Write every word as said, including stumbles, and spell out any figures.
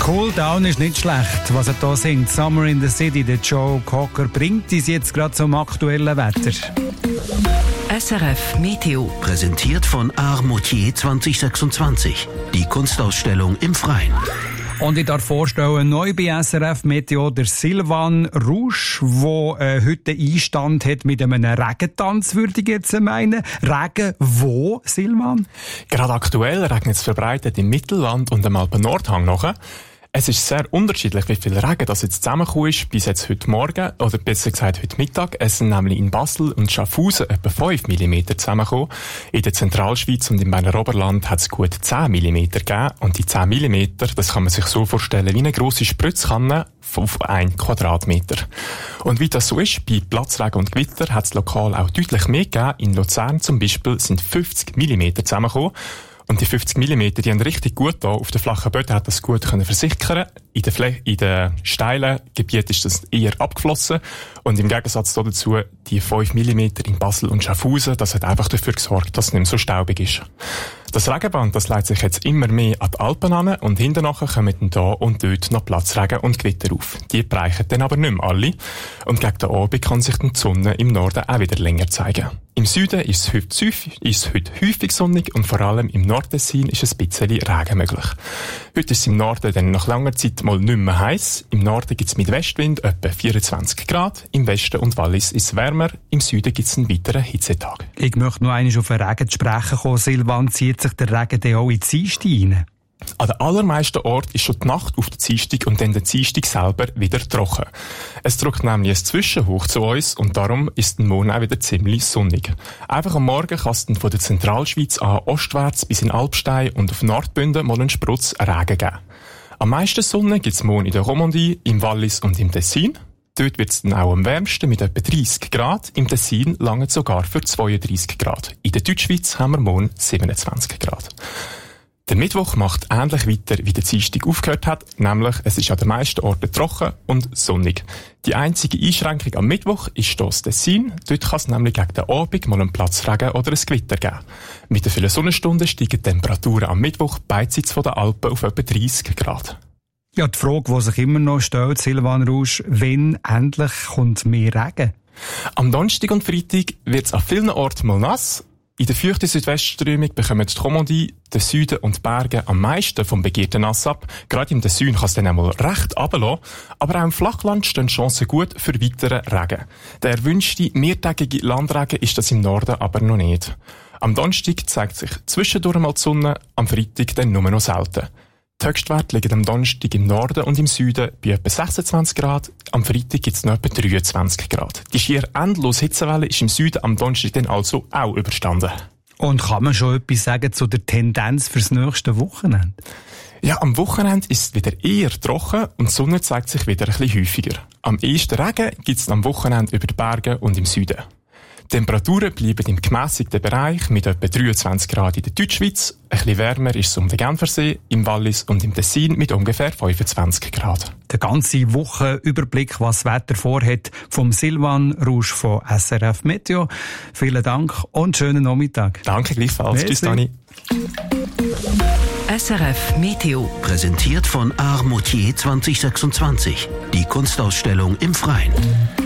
Cool Down ist nicht schlecht. Was er hier singt, Summer in the City, der Joe Cocker, bringt uns jetzt gerade zum aktuellen Wetter. S R F Meteo. Präsentiert von Art Moutier zwanzig sechsundzwanzig. Die Kunstausstellung im Freien. Und ich darf vorstellen, neu bei S R F Meteo der Sylvain Rouge, der äh, heute Einstand hat mit einem Regentanz, würde ich jetzt meinen. Regen wo, Sylvain? Gerade aktuell regnet es verbreitet im Mittelland und am Alpen-Nordhang nachher. Es ist sehr unterschiedlich, wie viel Regen das jetzt zusammengekommen ist, bis jetzt heute Morgen, oder besser gesagt heute Mittag. Es sind nämlich in Basel und Schaffhausen etwa fünf Millimeter zusammengekommen. In der Zentralschweiz und im Berner Oberland hat es gut zehn Millimeter gegeben. Und die zehn Millimeter, das kann man sich so vorstellen wie eine grosse Spritzkanne auf einen Quadratmeter. Und wie das so ist, bei Platzregen und Gewitter hat es lokal auch deutlich mehr gegeben. In Luzern zum Beispiel sind fünfzig Millimeter zusammengekommen. Und die fünfzig Millimeter, die haben richtig gut da. Auf den flachen Böden hat das gut können versickern. In den, Fle- in den steilen Gebieten ist das eher abgeflossen. Und im Gegensatz dazu, die fünf Millimeter in Basel und Schaffhausen, das hat einfach dafür gesorgt, dass es nicht mehr so staubig ist. Das Regenband, das leitet sich jetzt immer mehr an die Alpen an und hinterher kommen dann da und dort noch Platzregen und Gewitter auf. Die bereichen dann aber nicht mehr alle. Und gegen den Abend kann sich dann die Sonne im Norden auch wieder länger zeigen. Im Süden ist es heute, ist es heute häufig sonnig und vor allem im Nordtessin ist ein bisschen Regen möglich. Heute ist es im Norden dann nach langer Zeit mal nicht mehr heiß. Im Norden gibt es mit Westwind etwa vierundzwanzig Grad. Im Westen und Wallis ist es wärmer. Im Süden gibt es einen weiteren Hitzetag. Ich möchte noch einmal auf den Regen zu sprechen kommen. Sylvain, zieht sich der Regen dann auch in die Dienstag rein? An den allermeisten Orten ist schon die Nacht auf der Dienstag und dann der Dienstag selber wieder trocken. Es drückt nämlich ein Zwischenhoch zu uns und darum ist der Morgen auch wieder ziemlich sonnig. Einfach am Morgen kann es dann von der Zentralschweiz an ostwärts bis in Alpstein und auf Nordbünden mal einen Sprutz Regen geben. Am meisten Sonne gibt es morgen in der Romandie, im Wallis und im Tessin. Dort wird es dann auch am wärmsten mit etwa dreißig Grad. Im Tessin lange sogar für zweiunddreißig Grad. In der Deutschschweiz haben wir morgen siebenundzwanzig Grad. Der Mittwoch macht ähnlich weiter, wie der Dienstag aufgehört hat, nämlich es ist an den meisten Orten trocken und sonnig. Die einzige Einschränkung am Mittwoch ist das Tessin. Dort kann es nämlich gegen den Abend mal einen Platzregen oder ein Gewitter geben. Mit den vielen Sonnenstunden steigen die Temperaturen am Mittwoch beidseits von den Alpen auf etwa dreißig Grad. Ja, die Frage, die sich immer noch stellt, Sylvain Rouge, wann endlich kommt mehr Regen? Am Donnerstag und Freitag wird es an vielen Orten mal nass. In der feuchten Südwestströmung bekommen die Romandie, der Süden und die Berge am meisten vom begehrten Nass ab. Gerade im Süden kann es dann einmal recht runterlassen. Aber auch im Flachland stehen Chancen gut für weiteren Regen. Der erwünschte mehrtägige Landregen ist das im Norden aber noch nicht. Am Donnerstag zeigt sich zwischendurch mal die Sonne, am Freitag dann nur noch selten. Die Höchstwerte liegen am Donnerstag im Norden und im Süden bei etwa sechsundzwanzig Grad. Am Freitag gibt es noch etwa dreiundzwanzig Grad. Die schier endlose Hitzewelle ist im Süden am Donnerstag dann also auch überstanden. Und kann man schon etwas sagen zu der Tendenz fürs nächste Wochenende? Ja, am Wochenende ist es wieder eher trocken und die Sonne zeigt sich wieder ein bisschen häufiger. Am ehesten Regen gibt es am Wochenende über die Berge und im Süden. Die Temperaturen bleiben im gemässigten Bereich mit etwa dreiundzwanzig Grad in der Deutschschweiz. Ein bisschen wärmer ist es um den Genfersee, im Wallis und im Tessin mit ungefähr fünfundzwanzig Grad. Der ganze Wochenüberblick, was das Wetter vorhat, vom Sylvain Rouge von S R F Meteo. Vielen Dank und schönen Nachmittag. Danke gleichfalls. Tschüss, Dani. S R F Meteo. Präsentiert von Art Moutier zwanzig sechsundzwanzig. Die Kunstausstellung im Freien.